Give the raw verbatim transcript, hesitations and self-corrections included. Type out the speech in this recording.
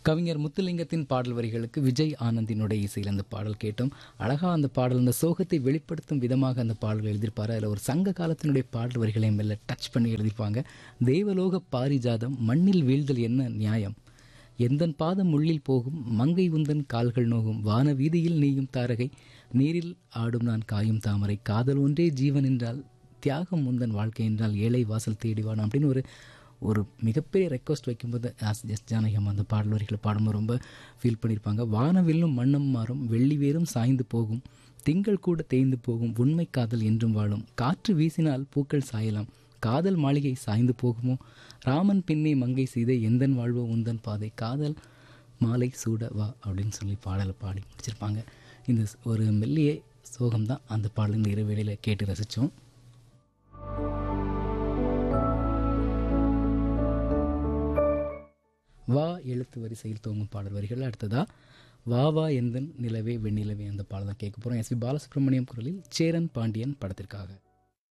கவிஞர் முத்துலிங்கத்தின் பாடல் வரிகளுக்கு விஜய் ஆனந்தினுடைய இசையில் அந்த பாடல் கேட்டோம். அழகாக அந்த பாடல் அந்த சோகத்தை வெளிப்படுத்தும் விதமாக அந்த பாடல் எழுதியிருப்பார். அதில் ஒரு சங்க காலத்தினுடைய பாடல் வரிகளை மெல்ல டச் பண்ணி எழுதியிருப்பாங்க. தேவலோக பாரிஜாதம் மண்ணில் வீழ்தல் என்ன நியாயம், எந்தன் பாதம் முள்ளில் போகும் மங்கை உந்தன் கால்கள் நோகும், வான வீதியில் நீயும் தாரகை, நீரில் ஆடும் நான் காயும் தாமரை, காதல் ஒன்றே ஜீவன் என்றால் தியாகம் முந்தன் வாழ்க்கை என்றால் ஏழை வாசல் தேடிவான் அப்படின்னு ஒரு ஒரு மிகப்பெரிய ரெக்வஸ்ட் வைக்கும்போது ஆஸ் எஸ் ஜானகி அம்மா அந்த பாடல் வரிகளை பாடும்போது ரொம்ப ஃபீல் பண்ணியிருப்பாங்க. வானவில்லும் மண்ணும் மாறும், வெள்ளி வேரும் சாய்ந்து போகும், திங்கள் கூட தேய்ந்து போகும், உண்மை காதல் என்றும் வாழும், காற்று வீசினால் பூக்கள் சாயலாம், காதல் மாளிகை சாய்ந்து போகுமோ, ராமன் பின்னே மங்கை செய்த எந்தன் வாழ்வோ உந்தன் பாதை, காதல் மாலை சூட வா அப்படின்னு சொல்லி பாடலை பாடி முடிச்சிருப்பாங்க. இந்த ஒரு மெல்லிய சோகம்தான் அந்த பாடல் இந்த இரவேளையில் கேட்டு ரசித்தோம். வா எழுத்து வரிசையில் தோங்கும் பாடல் வரிகள். அடுத்ததா வா வா எந்தன் நிலவே வெண்ணிலவே அந்த பாடல் தான் கேட்க போகிறோம். எஸ் பி பாலசுப்ரமணியம் குரலில் சேரன் பாண்டியன் படத்திற்காக.